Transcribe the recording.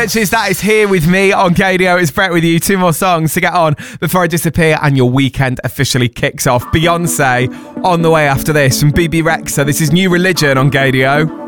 Searches, that is Here With Me on Gadio. It's Brett with you. 2 more songs to get on before I disappear and your weekend officially kicks off. Beyonce on the way after this from BB Rexha. This is New Religion on Gadio.